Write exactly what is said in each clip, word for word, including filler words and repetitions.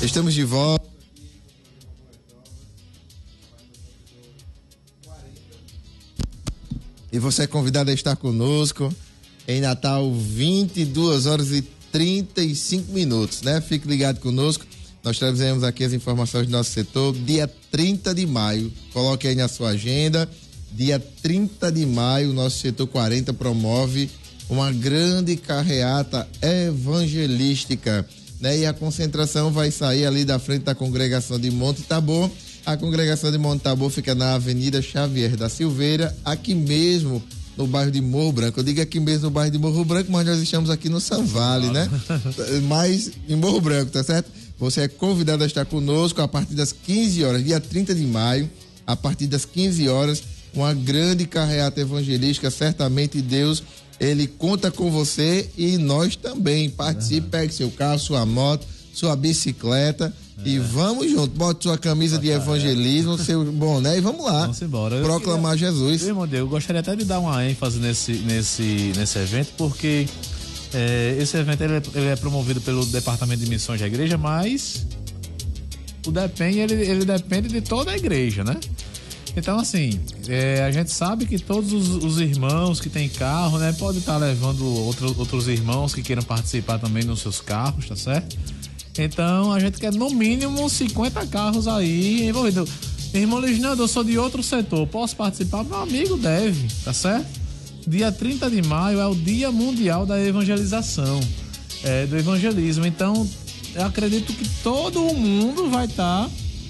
Estamos de volta. E você é convidado a estar conosco em Natal, vinte e duas horas e trinta e cinco minutos, né? Fique ligado conosco. Nós trazemos aqui as informações do nosso setor. Dia trinta de maio, coloque aí na sua agenda. Dia trinta de maio, nosso setor quarenta promove uma grande carreata evangelística, né? E a concentração vai sair ali da frente da congregação de Monte Tabor. A congregação de Monte Tabor fica na Avenida Xavier da Silveira, aqui mesmo no bairro de Morro Branco. Eu digo aqui mesmo no bairro de Morro Branco, mas nós estamos aqui no São Vale, né? Mas em Morro Branco, tá certo? Você é convidado a estar conosco a partir das quinze horas, dia trinta de maio, a partir das quinze horas, uma grande carreata evangelística. Certamente Deus, ele conta com você e nós também. Participe, pegue seu carro, sua moto, sua bicicleta é. e vamos junto. Bote sua camisa de evangelismo, seu boné e vamos lá. Vamos embora. Proclamar eu, Jesus. Eu, irmão, eu gostaria até de dar uma ênfase nesse, nesse, nesse evento, porque é, esse evento ele é, ele é promovido pelo Departamento de Missões da Igreja, mas o depende, ele, ele depende de toda a igreja, né? Então, assim, é, a gente sabe que todos os, os irmãos que têm carro, né, podem estar levando outro, outros irmãos que queiram participar também nos seus carros, tá certo? Então, a gente quer no mínimo cinquenta carros aí envolvidos. Irmão Leginaldo, eu sou de outro setor, posso participar? Meu amigo deve, tá certo? Dia trinta de maio é o Dia Mundial da Evangelização, é, do evangelismo. Então, eu acredito que todo o mundo vai estar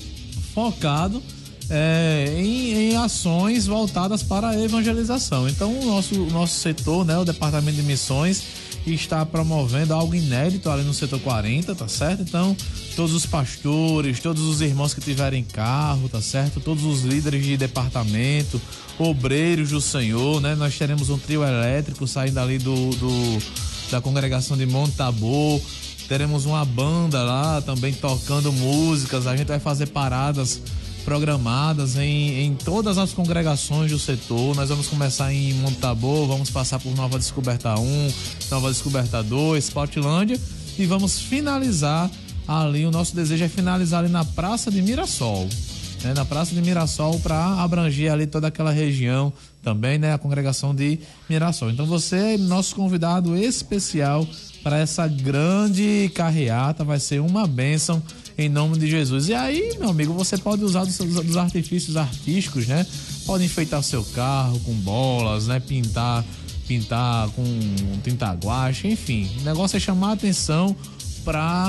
focado É, em, em ações voltadas para a evangelização. Então o nosso, o nosso setor, né, o Departamento de Missões, está promovendo algo inédito ali no setor quarenta, tá certo? Então todos os pastores, todos os irmãos que tiverem carro, tá certo? Todos os líderes de departamento, obreiros do Senhor, né? Nós teremos um trio elétrico saindo ali do, do da congregação de Monte Tabor. Teremos uma banda lá também tocando músicas. A gente vai fazer paradas programadas em, em todas as congregações do setor. Nós vamos começar em Monte Tabor, vamos passar por Nova Descoberta um, Nova Descoberta dois, Portilândia, e vamos finalizar ali, o nosso desejo é finalizar ali na Praça de Mirassol, né? Na Praça de Mirassol, para abranger ali toda aquela região também, né? A congregação de Mirassol. Então você é nosso convidado especial para essa grande carreata, vai ser uma bênção em nome de Jesus. E aí, meu amigo, você pode usar dos, dos artifícios artísticos, né? Pode enfeitar o seu carro com bolas, né? Pintar, pintar com tinta guache, enfim. O negócio é chamar a atenção para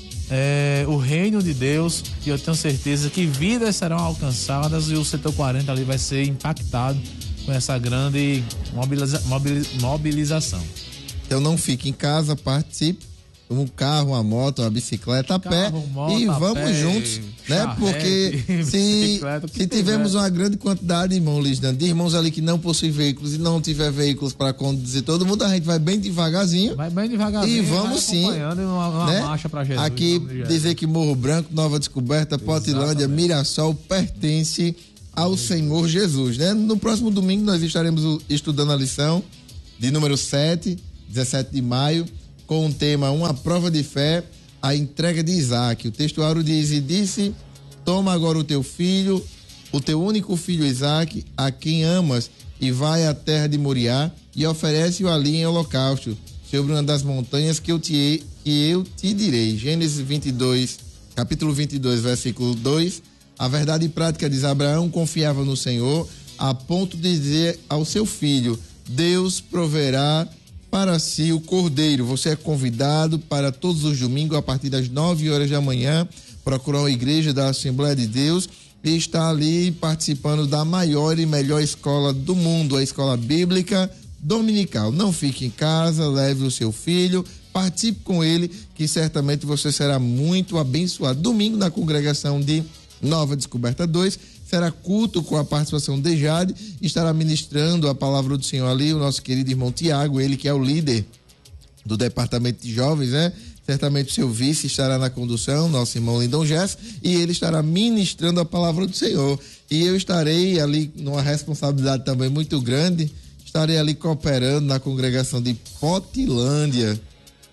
é, o reino de Deus, e eu tenho certeza que vidas serão alcançadas e o setor quarenta ali vai ser impactado com essa grande mobiliza, mobiliza, mobilização. Então não fique em casa, participe. Um carro, uma moto, uma bicicleta a carro, pé moto, e vamos pé, juntos, né? charrete, Porque se, se tivermos uma grande quantidade, irmão Lisdano, de irmãos ali que não possuem veículos e não tiver veículos para conduzir todo mundo, a gente vai bem devagarzinho. Vai bem devagarzinho. E vamos sim. Uma, uma né? marcha pra Jesus. Aqui dizer que Morro Branco, Nova Descoberta, Portilândia, Mirassol pertence ao Sim. Senhor Jesus, né? No próximo domingo nós estaremos estudando a lição de número sete, dezessete de maio, com o tema Uma Prova de Fé, a entrega de Isaac. O textuário diz: e disse, toma agora o teu filho, o teu único filho Isaac, a quem amas, e vai à terra de Moriá, e oferece-o ali em holocausto, sobre uma das montanhas que eu te, que eu te direi. Gênesis vinte e dois, capítulo vinte e dois, versículo dois. A verdade prática diz: Abraão confiava no Senhor, a ponto de dizer ao seu filho: Deus proverá para si o cordeiro. Você é convidado para todos os domingos, a partir das nove horas da manhã, procurar a igreja da Assembleia de Deus e estar ali participando da maior e melhor escola do mundo, a Escola Bíblica Dominical. Não fique em casa, leve o seu filho, participe com ele, que certamente você será muito abençoado. Domingo, na congregação de Nova Descoberta dois, será culto com a participação de Jade, estará ministrando a palavra do Senhor ali o nosso querido irmão Tiago, ele que é o líder do departamento de jovens, né? Certamente o seu vice estará na condução, nosso irmão Lindon Jess, e ele estará ministrando a palavra do Senhor. E eu estarei ali numa responsabilidade também muito grande, estarei ali cooperando na congregação de Portilândia.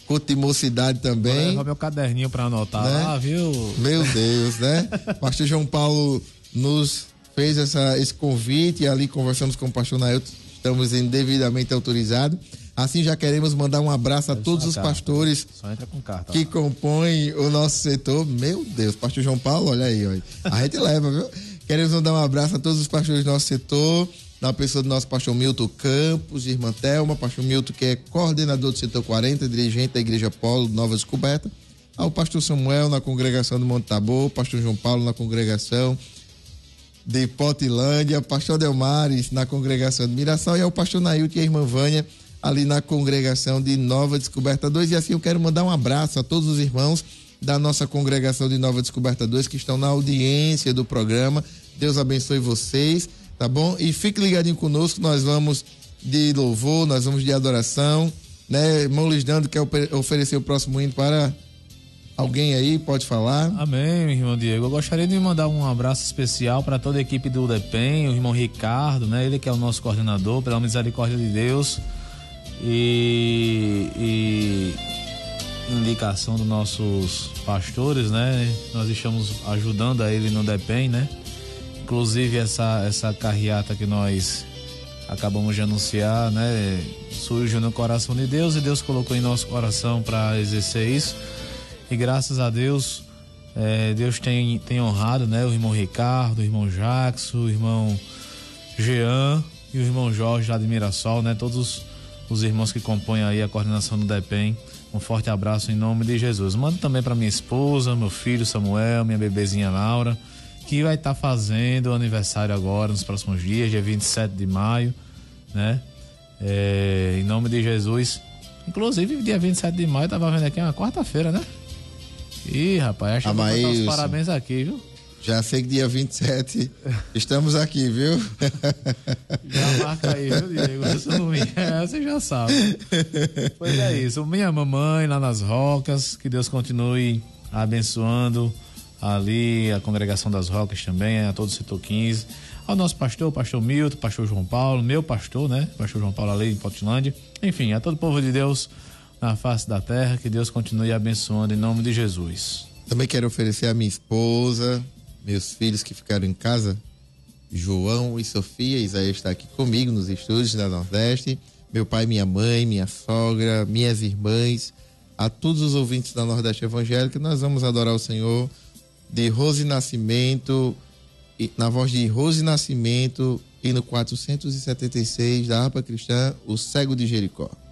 culto de mocidade também. Vou levar meu caderninho para anotar, né? Lá, viu? Meu Deus, né? Pastor João Paulo nos fez essa, esse convite e ali conversamos com o pastor Nailton, estamos devidamente autorizados. Assim já queremos mandar um abraço a todos os pastores Só entra com carta, que compõem o nosso setor. Meu Deus, pastor João Paulo, olha aí, olha. A gente leva, viu? Queremos mandar um abraço a todos os pastores do nosso setor, na pessoa do nosso pastor Milton Campos, irmã Thelma, pastor Milton, que é coordenador do setor quarenta, dirigente da Igreja Polo Nova Descoberta, ao pastor Samuel na congregação do Monte Tabor, pastor João Paulo na congregação de Potilândia, pastor Delmares na congregação de Mirassol e ao pastor Nailton e a irmã Vânia ali na congregação de Nova Descoberta dois. E assim eu quero mandar um abraço a todos os irmãos da nossa congregação de Nova Descoberta dois que estão na audiência do programa. Deus abençoe vocês, tá bom? E fique ligadinho conosco, nós vamos de louvor, nós vamos de adoração, né? Irmão Luiz Dando quer oferecer o próximo hino para alguém aí, pode falar. Amém, irmão Diego. Eu gostaria de mandar um abraço especial para toda a equipe do DEPEN, o irmão Ricardo, né? Ele que é o nosso coordenador, pela misericórdia de Deus e, e indicação dos nossos pastores, né? Nós estamos ajudando a ele no DEPEN, né? Inclusive essa, essa carreata que nós acabamos de anunciar, né? Surgiu no coração de Deus e Deus colocou em nosso coração para exercer isso. E graças a Deus, eh, Deus tem, tem honrado, né? O irmão Ricardo, o irmão Jackson, o irmão Jean e o irmão Jorge lá de Mirassol, né? Todos os, os irmãos que compõem aí a coordenação do DEPEN. Um forte abraço em nome de Jesus. Mando também para minha esposa, meu filho Samuel, minha bebezinha Laura, que vai estar tá fazendo o aniversário agora nos próximos dias, dia vinte e sete de maio, né? É, em nome de Jesus. Inclusive, dia vinte e sete de maio, tava vendo aqui, é uma quarta-feira, né? Ih, rapaz, acho que vou botar os parabéns aqui, viu? Já sei que dia vinte e sete estamos aqui, viu? Já marca aí, viu, Diego? Isso não me... é, você já sabe. Pois é isso. Minha mamãe lá nas Rocas, que Deus continue abençoando ali a congregação das Rocas também, a todo o setor quinze. Ao nosso pastor, pastor Milton, pastor João Paulo, meu pastor, né? Pastor João Paulo ali em Potilândia. Enfim, a todo o povo de Deus na face da terra, que Deus continue abençoando em nome de Jesus. Também quero oferecer a minha esposa, meus filhos que ficaram em casa, João e Sofia. Isaías está aqui comigo nos estúdios da Nordeste, meu pai, minha mãe, minha sogra, minhas irmãs, a todos os ouvintes da Nordeste Evangélica. Nós vamos adorar o Senhor de Rose Nascimento, na voz de Rose Nascimento, e no quatrocentos e setenta e seis da harpa cristã, o Cego de Jericó.